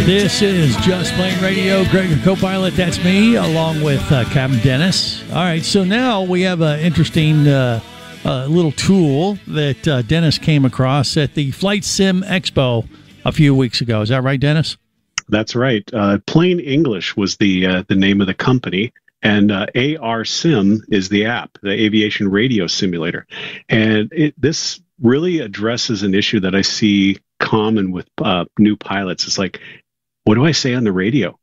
This is Just Plain Radio. Greg, your co-pilot, that's me, along with Captain Dennis. All right, so now we have an interesting little tool that Dennis came across at the Flight Sim Expo a few weeks ago. Is that right, Dennis? That's right. Plain English was the name of the company, and AR Sim is the app, the aviation radio simulator. And this really addresses an issue that I see common with new pilots. It's like, what do I say on the radio?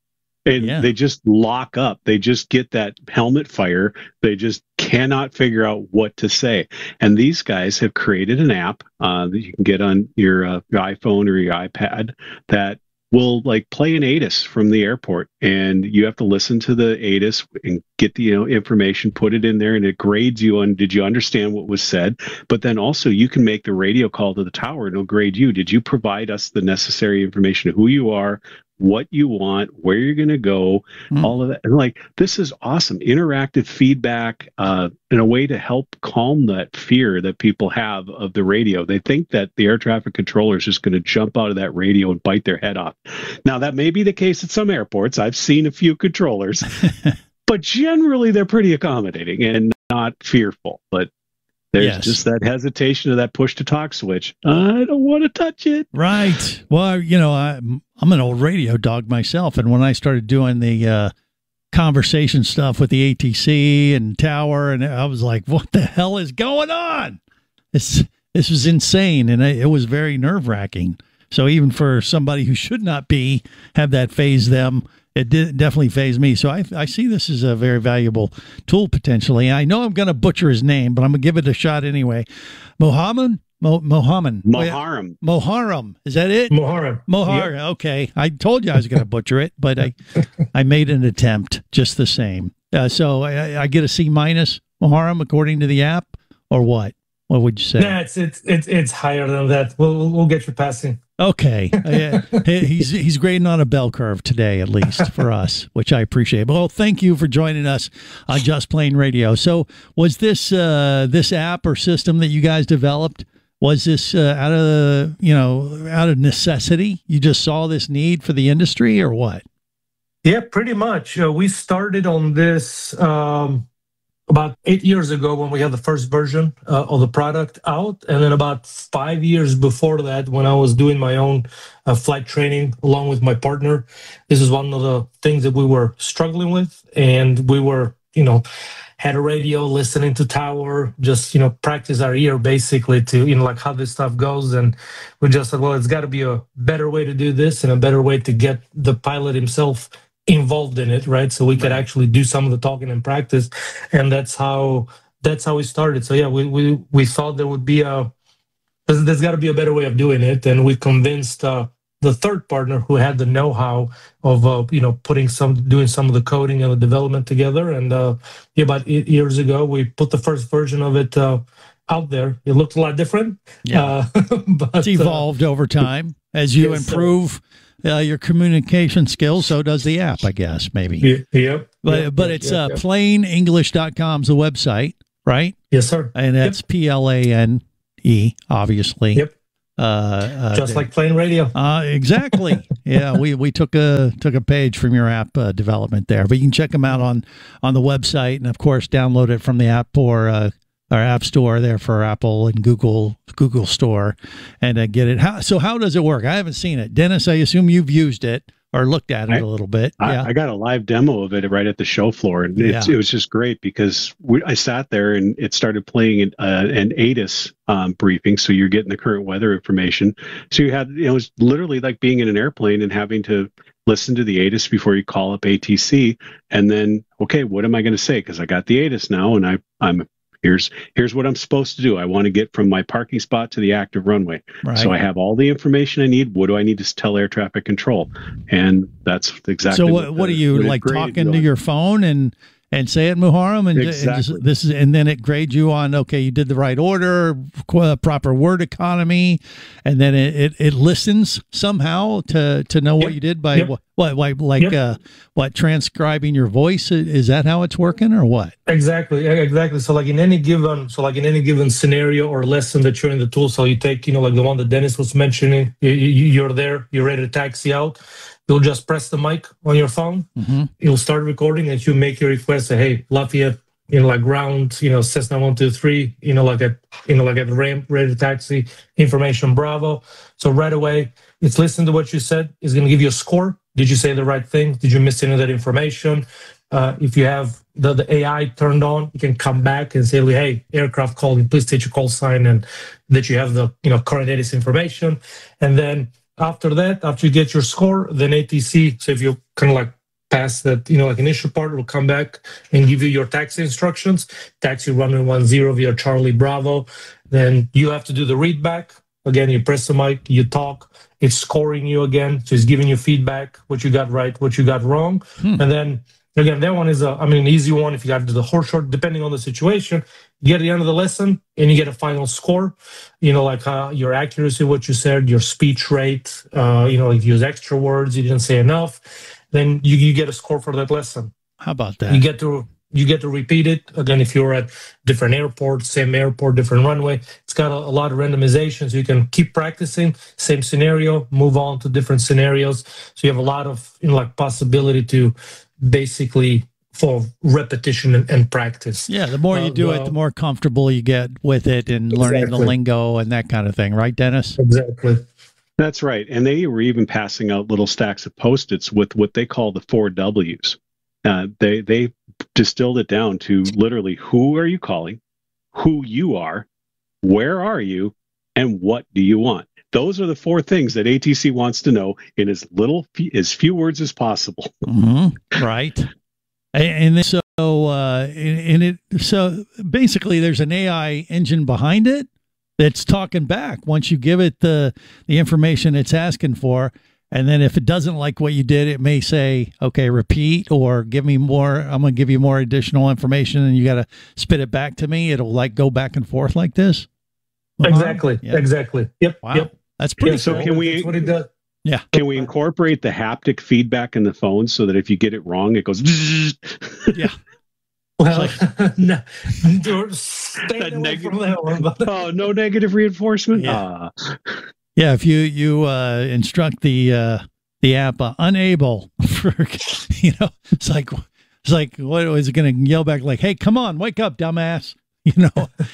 And they just lock up. They just get that helmet fire. They just cannot figure out what to say. And these guys have created an app that you can get on your iPhone or your iPad that will like play an ATIS from the airport, and you have to listen to the ATIS and get the information, put it in there, and it grades you on did you understand what was said. But then also you can make the radio call to the tower and it'll grade you. Did you provide us the necessary information of who you are, what you want, where you're going to go, all of that. And like, this is awesome. Interactive feedback in a way to help calm that fear that people have of the radio. They think that the air traffic controller is just going to jump out of that radio and bite their head off. Now, that may be the case at some airports. I've seen a few controllers, but generally they're pretty accommodating and not fearful. But there's just that hesitation of that push-to-talk switch. I don't want to touch it. Right. Well, I'm an old radio dog myself, and when I started doing the conversation stuff with the ATC and tower, and I was like, what the hell is going on? This was insane, and it was very nerve-wracking. So even for somebody who should not have that phase them, it did definitely phase me. So I see this as a very valuable tool potentially. I know I'm going to butcher his name, but I'm going to give it a shot anyway. Mohammed? Mohammed. Moharram. Is that it? Moharram. Yep. Okay. I told you I was going to butcher it, but I made an attempt just the same. So I get a C minus, Moharram, according to the app, or what? What would you say? Nah, it's higher than that. We'll get you passing. Okay. He's grading on a bell curve today, at least for us, which I appreciate. Well, thank you for joining us on Just Plain Radio. So was this app or system that you guys developed, was this out of necessity? You just saw this need for the industry, or what? Yeah, pretty much. We started on this about 8 years ago when we had the first version of the product out. And then about 5 years before that, when I was doing my own flight training along with my partner, this is one of the things that we were struggling with. And we were, had a radio, listening to tower, just, practice our ear basically to, like how this stuff goes. And we just said, well, it's got to be a better way to do this and a better way to get the pilot himself involved in it, right? So we could actually do some of the talking in practice, and that's how we started. So yeah, we thought there would be there's got to be a better way of doing it, and we convinced the third partner who had the know-how of doing some of the coding and the development together. And about 8 years ago, we put the first version of it out there. It looked a lot different. Yeah, but it's evolved over time as you improve. Your communication skills, so does the app, I guess, maybe. Yep. But it's plainenglish.com's the website, right? Yes, sir. And that's PLANE, obviously. Yep. Just like plain radio. Exactly. Yeah, we took a page from your app development there, but you can check them out on the website, and of course download it from the app or our app store there for Apple and Google Store, and get it. How does it work? I haven't seen it. Dennis, I assume you've used it or looked at it a little bit. I got a live demo of it right at the show floor, and it was just great because I sat there and it started playing an ATIS briefing, so you're getting the current weather information. So you had, it was literally like being in an airplane and having to listen to the ATIS before you call up ATC, and then, okay, what am I going to say? Because I got the ATIS now, and I'm Here's what I'm supposed to do. I want to get from my parking spot to the active runway. Right. So I have all the information I need. What do I need to tell air traffic control? And that's exactly. So what are you like talking to your phone and and say it, Muharrem, and, Exactly. and then it grades you on, okay, you did the right order, proper word economy, and then it listens somehow to know what you did by what transcribing your voice. Is that how it's working, or what? Exactly. So like in any given scenario or lesson that you're in the tool, so you take, like the one that Dennis was mentioning, you're there, you're ready to taxi out. You'll just press the mic on your phone. Mm-hmm. You'll start recording, and you make your request. Say, hey, Lafayette, like ground, Cessna 123, like at the ramp, ready to taxi. Information Bravo. So right away, it's listening to what you said. It's going to give you a score. Did you say the right thing? Did you miss any of that information? If you have the AI turned on, you can come back and say, hey, aircraft calling, please state your call sign and that you have the current ATIS information. And then after that, after you get your score, then ATC, so if you kind of like pass that, like initial part, will come back and give you your taxi instructions. Taxi runway 10 via Charlie Bravo. Then you have to do the read back. Again, you press the mic, you talk, it's scoring you again. So it's giving you feedback, what you got right, what you got wrong. And then again, that one is an easy one. If you got to do the whole short, depending on the situation, you get at the end of the lesson and you get a final score, like your accuracy, what you said, your speech rate, if you use extra words, you didn't say enough, then you get a score for that lesson. How about that? You get to repeat it. Again, if you're at different airports, same airport, different runway, it's got a lot of randomization, so you can keep practicing, same scenario, move on to different scenarios. So you have a lot of possibility to basically for repetition and practice. Yeah, the more you do it, the more comfortable you get with it and learning the lingo and that kind of thing, right, Dennis? Exactly. That's right. And they were even passing out little stacks of Post-its with what they call the 4 Ws. They distilled it down to literally, who are you calling, who you are, where are you, and what do you want? Those are the 4 things that ATC wants to know in as few words as possible. Mm-hmm. Right. And so basically there's an AI engine behind it that's talking back once you give it the information it's asking for. And then if it doesn't like what you did, it may say, okay, repeat, or give me more. I'm going to give you more additional information and you got to spit it back to me. It'll like go back and forth like this. Exactly. Yeah. Exactly. Yep. Wow. Yep. That's pretty cool. So can we incorporate the haptic feedback in the phone so that if you get it wrong, it goes, yeah. Well, no, stay away from that one. Oh, no negative reinforcement. Yeah. Yeah, if you instruct the app unable for, it's like what is it going to yell back like, hey, come on, wake up, dumbass. You're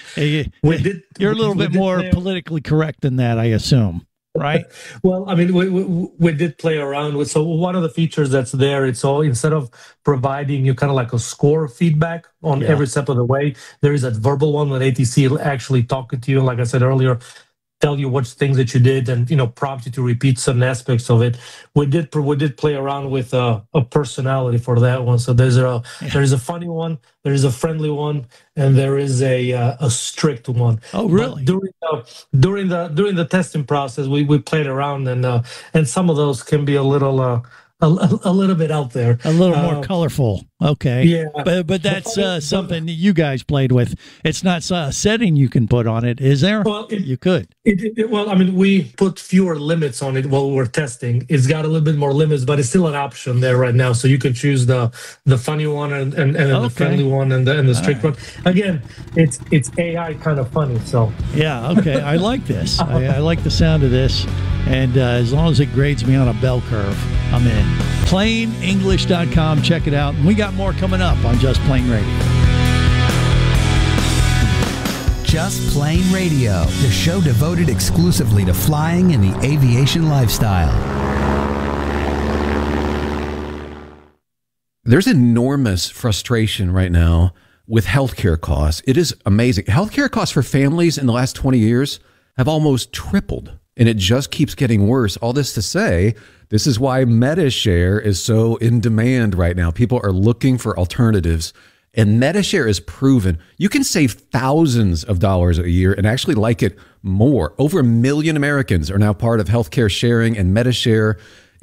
a little bit more politically correct than that, I assume. Right. Well, we did play around with, so one of the features that's there, it's all, instead of providing you kind of like a score feedback on every step of the way, there is that verbal one that ATC will actually talk to you. Like I said earlier, tell you what things that you did and prompt you to repeat certain aspects of it. We did play around with a personality for that one. So there is a funny one, there is a friendly one, and there is a strict one. Oh, really? But during the testing process, we played around and some of those can be a little bit out there, a little more colorful. Okay. Yeah. But that's something that you guys played with. It's not a setting you can put on it, is there? Well, you could. We put fewer limits on it while we were testing. It's got a little bit more limits, but it's still an option there right now. So you can choose the funny one and the friendly one and the strict one. Again, it's AI kind of funny. So yeah, okay. I like this. I like the sound of this. And as long as it grades me on a bell curve, I'm in. PlainEnglish.com. Check it out. And we got more coming up on Just Plane Radio. Just Plane Radio, the show devoted exclusively to flying and the aviation lifestyle. There's enormous frustration right now with healthcare costs. It is amazing. Healthcare costs for families in the last 20 years have almost tripled, and it just keeps getting worse. All this to say, this is why MediShare is so in demand right now. People are looking for alternatives, and MediShare is proven you can save thousands of dollars a year and actually like it more. Over 1 million Americans are now part of healthcare sharing, and MediShare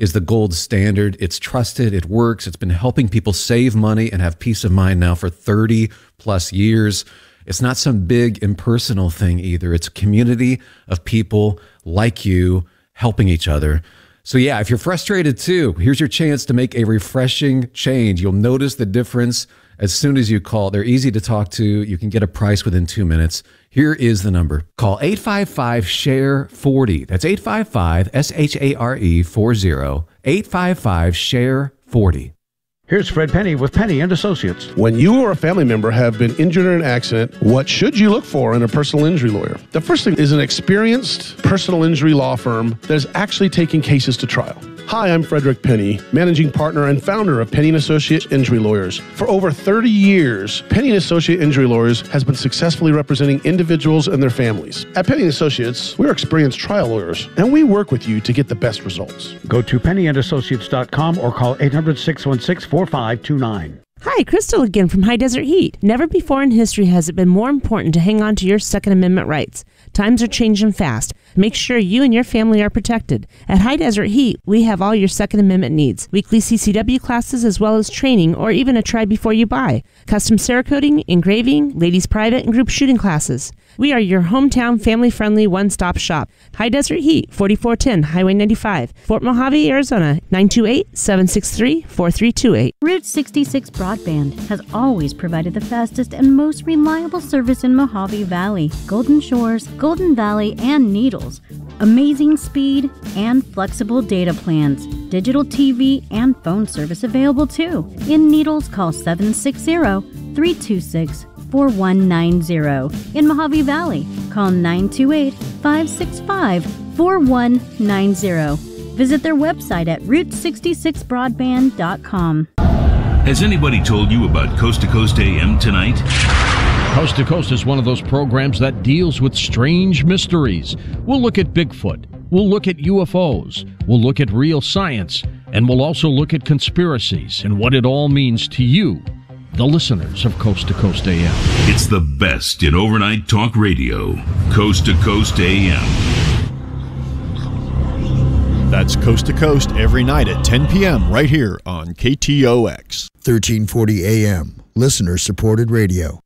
is the gold standard. It's trusted. It works. It's been helping people save money and have peace of mind now for 30 plus years. It's not some big impersonal thing either. It's a community of people like you helping each other. So yeah, if you're frustrated too, here's your chance to make a refreshing change. You'll notice the difference as soon as you call. They're easy to talk to. You can get a price within 2 minutes. Here is the number. Call 855-SHARE-40. That's 855-SHARE-40. 855-SHARE-40. Here's Fred Penny with Penny & Associates. When you or a family member have been injured in an accident, what should you look for in a personal injury lawyer? The first thing is an experienced personal injury law firm that is actually taking cases to trial. Hi, I'm Frederick Penny, managing partner and founder of Penny & Associate Injury Lawyers. For over 30 years, Penny & Associate Injury Lawyers has been successfully representing individuals and their families. At Penny & Associates, we're experienced trial lawyers, and we work with you to get the best results. Go to PennyandAssociates.com or call 800-616-4529. Hi, Crystal again from High Desert Heat. Never before in history has it been more important to hang on to your Second Amendment rights. Times are changing fast. Make sure you and your family are protected. At High Desert Heat, we have all your Second Amendment needs. Weekly CCW classes as well as training or even a try before you buy. Custom Cerakoting, engraving, ladies private and group shooting classes. We are your hometown family-friendly one-stop shop. High Desert Heat, 4410 Highway 95, Fort Mojave, Arizona, 928-763-4328. Route 66 Broadband has always provided the fastest and most reliable service in Mojave Valley, Golden Shores, Golden Valley, and Needles. Amazing speed and flexible data plans. Digital TV and phone service available too. In Needles, call 760-326-4190. In Mojave Valley, call 928-565-4190. Visit their website at route66broadband.com. Has anybody told you about Coast to Coast AM tonight? Coast to Coast is one of those programs that deals with strange mysteries. We'll look at Bigfoot. We'll look at UFOs. We'll look at real science. And we'll also look at conspiracies and what it all means to you, the listeners of Coast to Coast AM. It's the best in overnight talk radio. Coast to Coast AM. That's Coast to Coast every night at 10 p.m. right here on KTOX. 1340 AM, listener-supported radio.